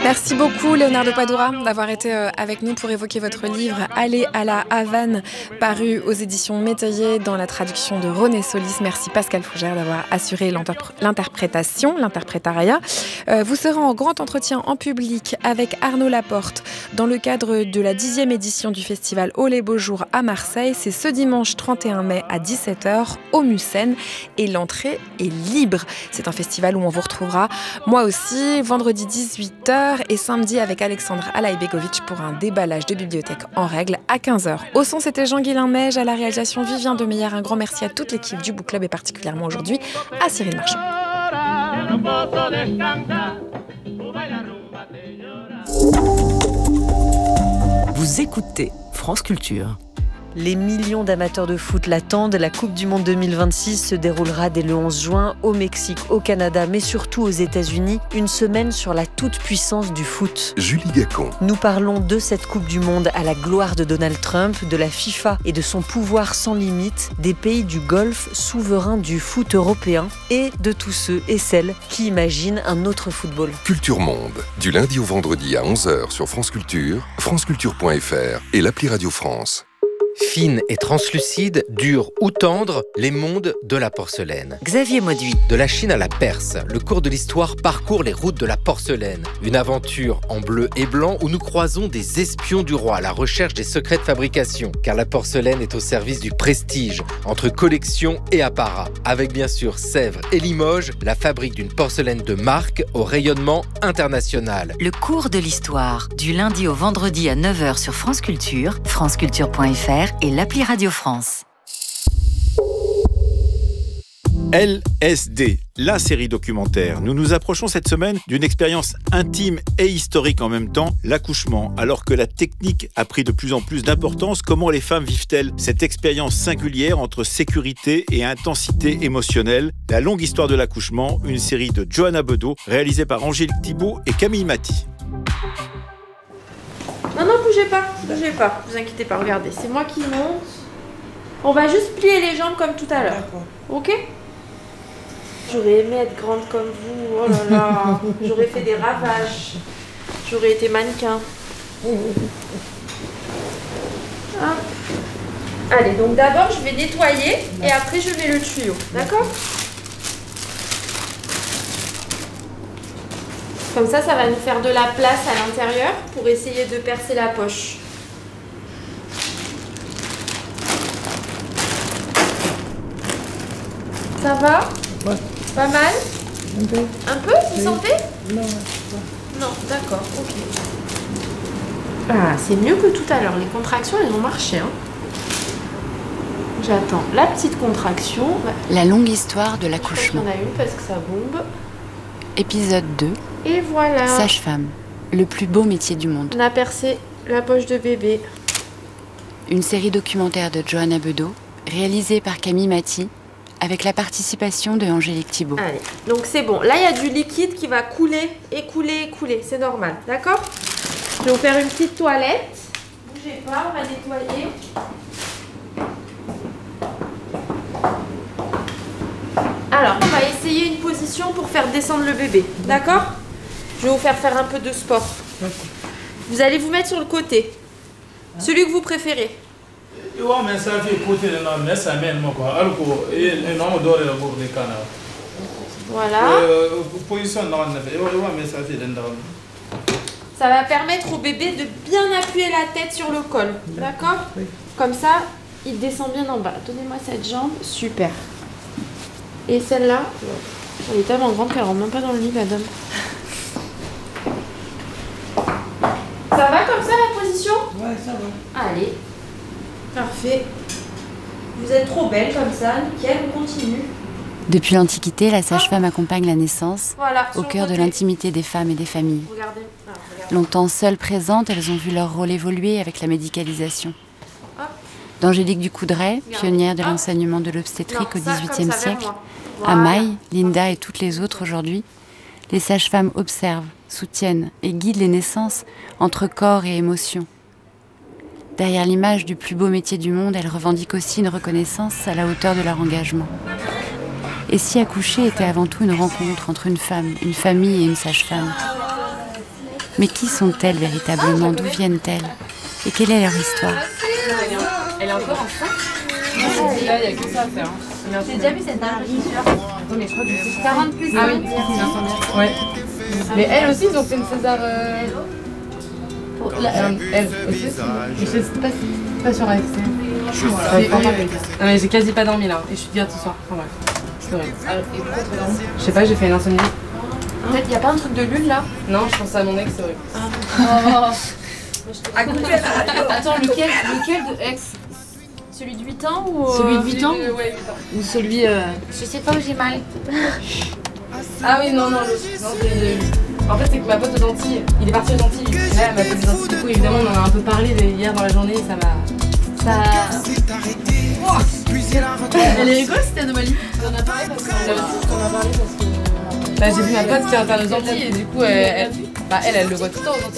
Merci beaucoup Leonardo Padura d'avoir été avec nous pour évoquer votre livre « Aller à la Havane » paru aux éditions Métayer dans la traduction de René Solis. Merci Pascal Fougère d'avoir assuré l'interprétariat. Vous serez en grand entretien en public avec Arnaud Laporte dans le cadre de la 10e édition du festival Oh les beaux jours à Marseille. C'est ce dimanche 31 mai à 17h au Mucem et l'entrée est libre. C'est un festival où on vous retrouvera, moi aussi, vendredi 18h et samedi avec Alexandre Alaïbegovic pour un déballage de bibliothèque en règle à 15h. Au son, c'était Jean-Guilain Meige, à la réalisation Vivien Demeyer. Un grand merci à toute l'équipe du Book Club et particulièrement aujourd'hui à Cyril Marchand. Vous écoutez France Culture. Les millions d'amateurs de foot l'attendent. La Coupe du Monde 2026 se déroulera dès le 11 juin au Mexique, au Canada, mais surtout aux États-Unis. Une semaine sur la toute-puissance du foot. Julie Gacon. Nous parlons de cette Coupe du Monde à la gloire de Donald Trump, de la FIFA et de son pouvoir sans limite, des pays du Golfe souverains du foot européen et de tous ceux et celles qui imaginent un autre football. Culture Monde, du lundi au vendredi à 11h sur France Culture, franceculture.fr et l'appli Radio France. Fine et translucide, dure ou tendre, les mondes de la porcelaine. Xavier Mauduit. De la Chine à la Perse, le cours de l'histoire parcourt les routes de la porcelaine. Une aventure en bleu et blanc où nous croisons des espions du roi à la recherche des secrets de fabrication. Car la porcelaine est au service du prestige, entre collection et apparat. Avec bien sûr Sèvres et Limoges, la fabrique d'une porcelaine de marque au rayonnement international. Le cours de l'histoire, du lundi au vendredi à 9h sur France Culture, franceculture.fr et l'appli Radio France. LSD, la série documentaire. Nous nous approchons cette semaine d'une expérience intime et historique en même temps, l'accouchement. Alors que la technique a pris de plus en plus d'importance, comment les femmes vivent-elles cette expérience singulière entre sécurité et intensité émotionnelle? La longue histoire de l'accouchement, une série de Johanna Bedeau, réalisée par Angélique Thibault et Camille Maty. Non, bougez pas, vous inquiétez pas, regardez, c'est moi qui monte. On va juste plier les jambes comme tout à l'heure. D'accord. Ok? J'aurais aimé être grande comme vous, oh là là, j'aurais fait des ravages, j'aurais été mannequin. Hop. Allez, donc d'abord je vais nettoyer et après je mets le tuyau, d'accord? Comme ça va nous faire de la place à l'intérieur pour essayer de percer la poche. Ça va? Ouais. Pas mal? Un peu. Un peu? Vous sentez? Non. Non, d'accord, ok. Ah, c'est mieux que tout à l'heure. Les contractions, elles ont marché. Hein. J'attends la petite contraction. La longue histoire de l'accouchement. Il y en a une parce que ça bombe. Épisode 2. Et voilà. Sage-femme, le plus beau métier du monde. On a percé la poche de bébé. Une série documentaire de Johanna Bedeau, réalisée par Camille Maty, avec la participation de Angélique Thibault. Allez, donc c'est bon. Là, il y a du liquide qui va couler. C'est normal, d'accord? Je vais vous faire une petite toilette. Bougez pas, on va nettoyer. Alors, on va essayer une position pour faire descendre le bébé, d'accord? Je vais vous faire un peu de sport. Vous allez vous mettre sur le côté. Celui que vous préférez. Voilà. Ça va permettre au bébé de bien appuyer la tête sur le col, d'accord? Comme ça, il descend bien en bas. Donnez-moi cette jambe, super. Et celle-là, elle est tellement grande qu'elle rentre même pas dans le lit, madame. Ça va comme ça la position? Ouais, ça va. Allez, parfait. Vous êtes trop belle comme ça, nickel, on continue. Depuis l'Antiquité, la sage-femme accompagne la naissance au cœur de côté. L'intimité des femmes et des familles. Regardez. Longtemps seules présentes, elles ont vu leur rôle évoluer avec la médicalisation. Hop. D'Angélique Ducoudray, pionnière de l'enseignement de l'obstétrique au XVIIIe siècle, à Maï, Linda et toutes les autres aujourd'hui, les sages-femmes observent, soutiennent et guident les naissances entre corps et émotions. Derrière l'image du plus beau métier du monde, elles revendiquent aussi une reconnaissance à la hauteur de leur engagement. Et si accoucher était avant tout une rencontre entre une femme, une famille et une sage-femme? Mais qui sont-elles véritablement? D'où viennent-elles? Et quelle est leur histoire? Elle est encore enceinte? Là, il n'y a que ça à faire. J'ai déjà vu cette dame. Attends, mais je crois que c'est 40 plus. Ah oui, ouais. Mais elles aussi, ils ont fait une César. Elle aussi. Je sais pas sur AXC. C'est horrible. Non, mais j'ai quasi pas dormi là. Et je suis garde ce soir. Enfin bref. C'est horrible. Et pourquoi tu dormi? Je sais pas, j'ai fait une insomnie. Peut-être il y a pas un truc de lune là? Non, je pense à mon ex, c'est horrible. Attends, lequel de ex? Celui de 8 ans ou. Celui de 8 ans? Ouais, 8 ans. Ou celui. Je sais pas où j'ai mal. Ah oui, non, l'autre. Non, en fait, c'est que ma pote aux Antilles, il est parti aux Antilles. Et là, ma pote aux Antilles, du coup, évidemment, on en a un peu parlé hier dans la journée. Ça m'a. Oh, elle est rigolo cette anomalie. On en a parlé parce que. Bah, j'ai vu ma pote qui est interne aux Antilles et du coup, elle le voit tout le temps aux Antilles.